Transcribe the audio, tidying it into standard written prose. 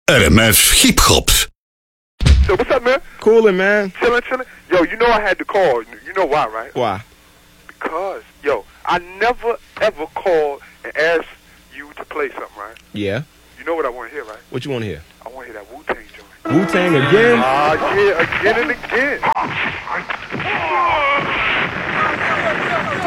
RMF Hip Hop. So what's up, man? Coolin', man. Chillin'. Yo, you know I had to call. You know why, right? Why? Because, yo, I never, ever called and asked you to play something, right? Yeah. You know what I want to hear, right? What you want to hear? I want to hear that Wu-Tang joint. Wu-Tang again? Yeah, again and again.